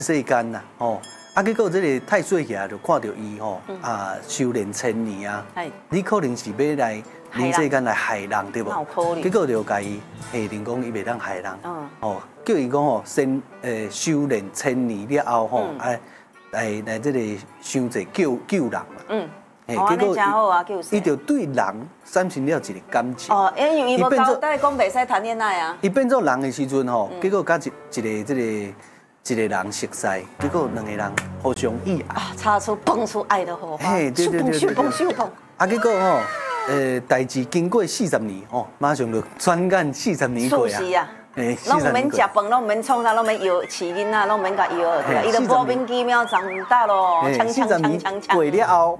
世间呐，吼。啊，结果这个太岁爷就看到伊吼，修炼1000年啊，你可能是要来人世间来害人对不？结果就甲伊下令讲伊袂当害人，哦，叫伊讲吼，先修炼1000年了后吼，来这个伤济救人嘛。 结果伊就对人产生了一个感情。 哦，因为伊无交代讲袂使谈恋爱啊。 伊变做人的时阵吼，结果甲一个人熟悉，结果两个人互相意爱。 擦出蹦出爱的火花。 对。啊，结果吼，代志经过40年吼，马上就转眼40年过啊。 拢唔免食饭，拢唔免创啥，拢免摇饲囡仔，拢唔免甲摇，伊就莫名其妙长大咯。 40年过了后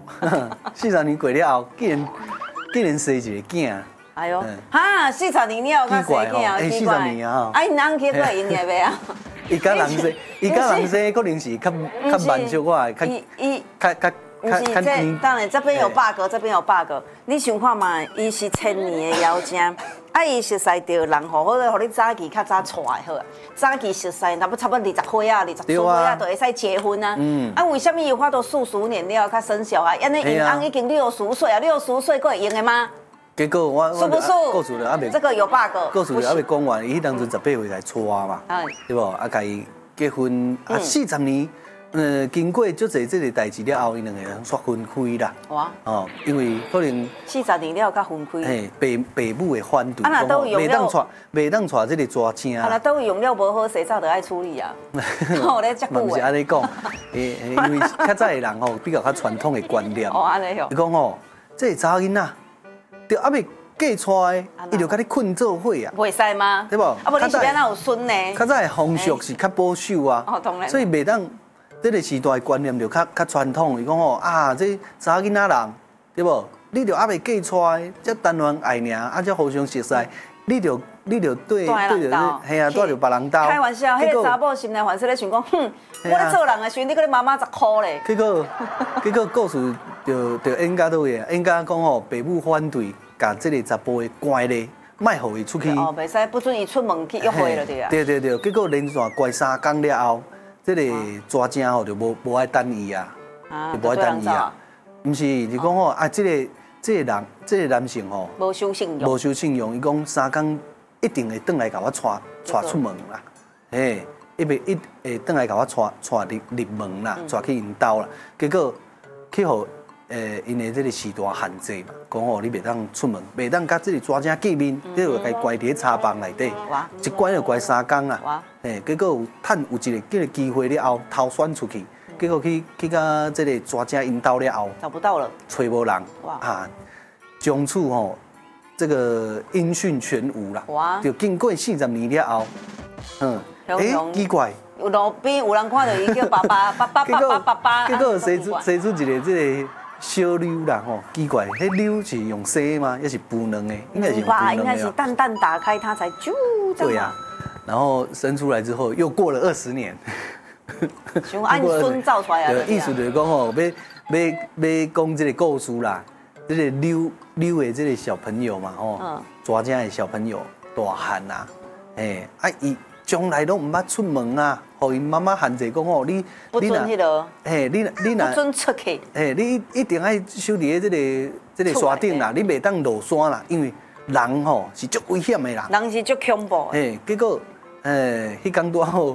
，40年过了后，竟然生一个囝。 哎呦，哈，40年了才生囝啊，奇怪。 40年啊， 哎，人去过因个袂啊？ 伊甲人生，可能是较慢少我，较。 不是这，当然这边有 bug， 这边有 bug。你想看嘛？伊是1000年的妖精，伊熟悉到人吼，或者互你早期较早娶的好啊。早期熟悉，差不多20岁啊，20岁啊，就会使结婚啊。为什么有法度40年了才生小孩？因为因翁已经60岁啊，60岁佫会用的吗？ 结果我是不是？ 故事就还未， 这个有 bug。 故事就还未讲完，伊当阵18岁来娶嘛，对不？甲伊结婚40年。经过足侪这个代志了后，因两个人煞分开啦。哇！哦，因为可能 40年了才分开。 爸母的反对， 讲袂当娶这个抓正。 啊，那都用了无好，洗澡就爱处理啊。好咧，遮久嘛，不是安尼讲，因为较早的人吼比较传统的观念。 哦，安尼哟。 伊讲吼，这查囡仔，就还未嫁出的，伊就甲你困做伙啊。 袂使吗？ 对无？ 啊，无你是变哪有孙呢？ 较早的风俗是较保守啊。 哦，当然。 所以袂当。这个时代的观念就较传统，伊讲吼这查囡仔人对不？你就还未嫁出来，才单恋爱尔，才互相熟悉，你就对着，嘿啊，带着别人兜。 开玩笑，迄个查某心内烦恼咧想讲，哼，我咧做人的时阵，你搁咧妈妈10箍咧。 结果故事就演到倒个，演到讲吼，爸母反对，甲这个查甫的关咧，莫互伊出去。 哦，袂使，不准伊出门去约会了，对啊。 对，结果连续乖3天了后。这个抓正吼就无爱等伊啊，就无爱等伊啊。毋是，就讲吼这个男性吼， 无守信用，伊讲3天一定会转来甲我带出门啦，嘿，会转来甲我带入门啦，带去因兜啦。结果去互因的这个时段限制嘛，讲吼你袂当出门，袂当甲这个抓正见面，你就该关伫茶房内底，一关就关3天啦。结果有一个机会了后偷选出去，结果去到这个抓正因兜了后， 找不到了， 找无人，从此吼这个音讯全无啦。就经过40年了后，奇怪， 路边有人看到伊叫爸爸， 结果生出一个这个。小瘤啦吼，奇怪，迄瘤是用生吗？还是孵卵的？应该是孵卵的。 应该是蛋打开它才啾。 对呀，然后生出来之后又过了20年。 想按孙造出来啊。 意思就是讲吼，要讲这个故事啦，这个瘤的这个小朋友嘛吼，抓正的小朋友大汉呐，伊将来都唔捌出门啊。互因妈妈限制讲吼，你不准迄落， 你不准出去， 你一定爱守伫这个山顶啦，你袂当落山啦，因为人吼是足危险的啦， 人是足恐怖的。 结果迄天拄好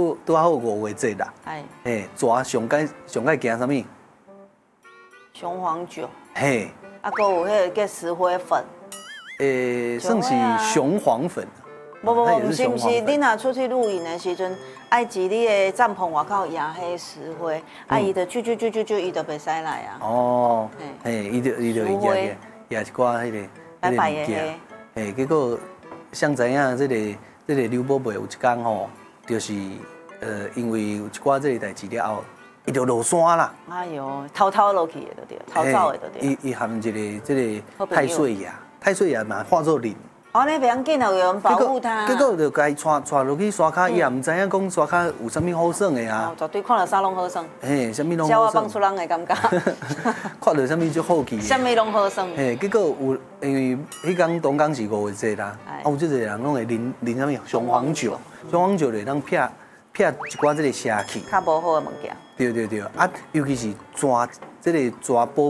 5月节啦，蛇上该惊啥物？ 雄黄酒， 啊， 搁有迄个叫石灰粉， 算是雄黄粉。 不是，你若出去露营的时阵，爱伫你的帐篷外口压迄石灰，伊就啾，伊就袂使来啊。 哦，伊就压一寡迄个白白的迄，结果像知影这个刘宝贝有一天吼，就是因为有一寡这个代志了后，伊就落山啦。哎呦，偷落去的就对，偷走的就对。 伊含一个这个太岁爷嘛化作灵。 哦，你袂要紧啊，有人保护他。 结果就该带落去山骹，伊也唔知影讲山骹有啥物好耍的啊。 绝对看到啥拢好耍。 啥物拢好耍。 笑我放出人的感觉。 看到啥物就好奇。 啥物拢好耍。 结果有因为迄天东港是5月节啦，有即个人拢会啉啥物雄黄酒，雄黄酒就当撇一寡这个邪气， 较无好的物件。 对，啊，尤其是蛇，这个蛇宝